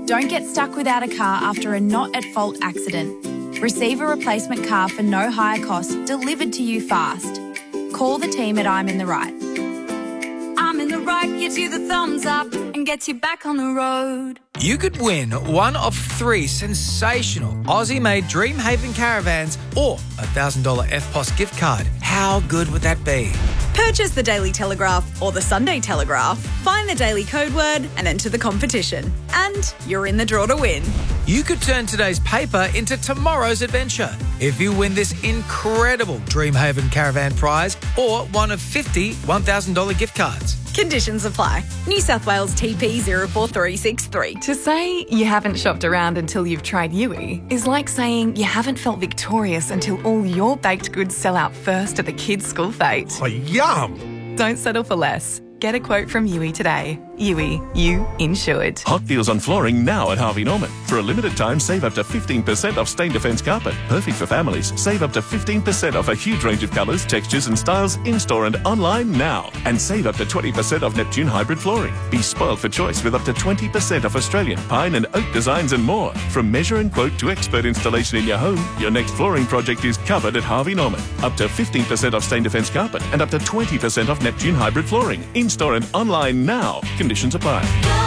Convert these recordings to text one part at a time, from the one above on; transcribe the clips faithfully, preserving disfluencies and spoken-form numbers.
Don't get stuck without a car after a not-at-fault accident. Receive a replacement car for no higher cost delivered to you fast. Call the team at I'm in the Right. I'm in the Right gives you the thumbs up and gets you back on the road. You could win one of three sensational Aussie-made Dreamhaven caravans or a one thousand dollars F P O S gift card. How good would that be? Purchase the Daily Telegraph or the Sunday Telegraph, find the daily code word and enter the competition. And you're in the draw to win. You could turn today's paper into tomorrow's adventure if you win this incredible Dreamhaven caravan prize or one of fifty one thousand dollars gift cards. Conditions apply. New South Wales T P zero four three six three. To say you haven't shopped around until you've tried Yui is like saying you haven't felt victorious until all your baked goods sell out first at the kids' school fete. Oh, yum! Don't settle for less. Get a quote from Yui today. Yui, you insured. Hot deals on flooring now at Harvey Norman. For a limited time, save up to fifteen percent off Stain Defence carpet. Perfect for families. Save up to fifteen percent off a huge range of colours, textures and styles in-store and online now. And save up to twenty percent off Neptune hybrid flooring. Be spoiled for choice with up to twenty percent off Australian, pine and oak designs and more. From measure and quote to expert installation in your home, your next flooring project is covered at Harvey Norman. Up to fifteen percent off Stain Defence carpet and up to twenty percent off Neptune hybrid flooring. In-store and online now. Conditions apply.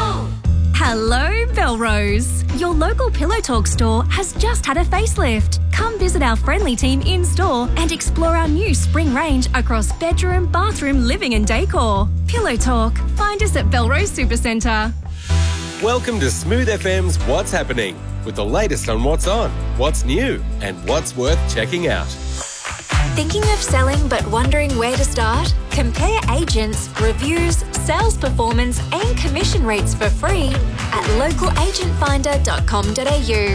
Hello, Belrose. Your local Pillow Talk store has just had a facelift. Come visit our friendly team in store and explore our new spring range across bedroom, bathroom, living and decor. Pillow Talk. Find us at Belrose Supercentre. Welcome to Smooth F M's What's Happening, with the latest on what's on, what's new, and what's worth checking out. Thinking of selling but wondering where to start? Compare agents, reviews, sales performance and commission rates for free at local agent finder dot com dot a u.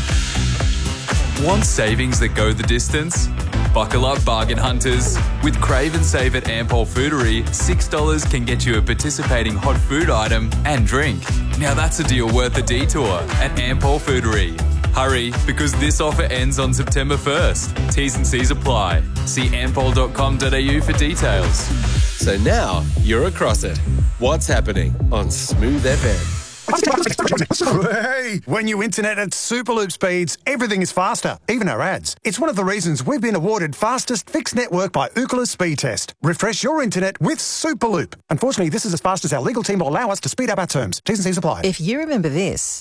Want savings that go the distance? Buckle up, bargain hunters. With Crave and Save at Ampol Foodery, six dollars can get you a participating hot food item and drink. Now that's a deal worth a detour at Ampol Foodery. Hurry, because this offer ends on September first. T's and C's apply. See ampol dot com dot a u for details. So now you're across it. What's happening on Smooth F M? Hey, when you internet at Superloop speeds, everything is faster, even our ads. It's one of the reasons we've been awarded fastest fixed network by Ookla Speed Test. Refresh your internet with Superloop. Unfortunately, this is as fast as our legal team will allow us to speed up our terms. T's and C's apply. If you remember this,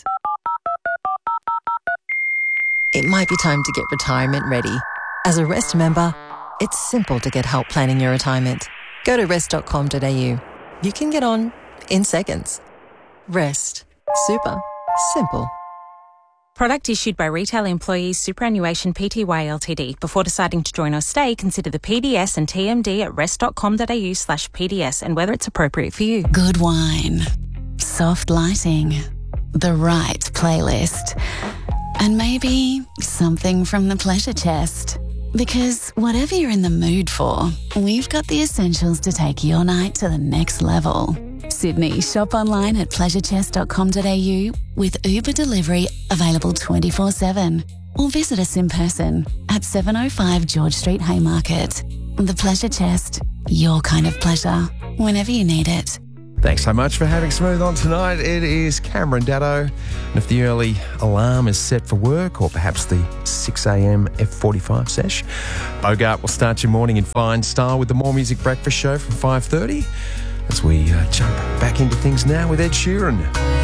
it might be time to get retirement ready. As a Rest member, it's simple to get help planning your retirement. Go to rest dot com dot a u. You can get on in seconds. Rest. Super. Simple. Product issued by Retail Employees Superannuation Pty Ltd. Before deciding to join or stay, consider the P D S and T M D at rest dot com dot a u slash P D S and whether it's appropriate for you. Good wine. Soft lighting. The right playlist. And maybe something from the pleasure chest. Because whatever you're in the mood for, we've got the essentials to take your night to the next level. Sydney, shop online at pleasure chest dot com dot a u with Uber delivery available twenty-four seven. Or visit us in person at seven oh five George Street Haymarket. The Pleasure Chest, your kind of pleasure, whenever you need it. Thanks so much for having Smooth on tonight. It is Cameron Daddo. And if the early alarm is set for work or perhaps the six a.m. F forty-five sesh, Bogart will start your morning in fine style with the More Music Breakfast Show from five thirty as we uh, jump back into things now with Ed Sheeran.